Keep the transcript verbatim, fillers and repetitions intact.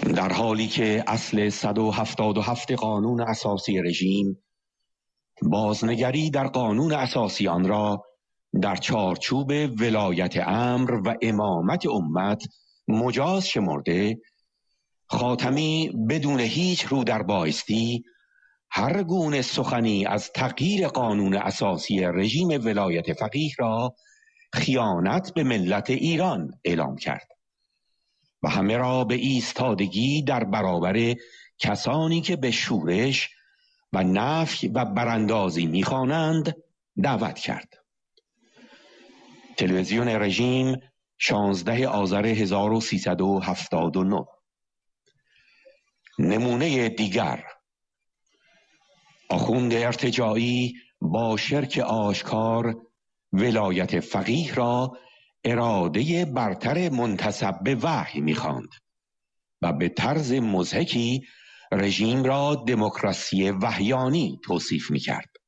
در حالی که اصل صد و هفتاد و هفت قانون اساسی رژیم بازنگری در قانون اساسی آن را در چارچوب ولایت امر و امامت امت مجاز شمرده، خاتمی بدون هیچ رو در بایستی هر گونه سخنی از تغییر قانون اساسی رژیم ولایت فقیه را خیانت به ملت ایران اعلام کرد و همه را به ایستادگی در برابر کسانی که به شورش و نفی و براندازی می‌خوانند دعوت کرد. تلویزیون رژیم شانزده آذر هزار و سیصد و هفتاد و نه. نمونه دیگر: آخوند ارتجاعی با شرک آشکار ولایت فقیه را اراده برتر منتسب به وحی می‌خواند و به طرز مضحکی رژیم را دموکراسی وحیانی توصیف می‌کرد.